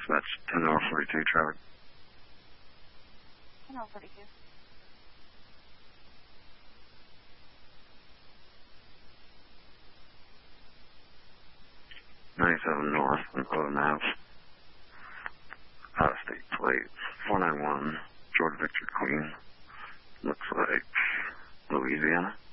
Dispatch 10-42 traffic. 10-42. 97 north on Cloven Ave. Out of state plate 491 George Victor Queen. Looks like Louisiana.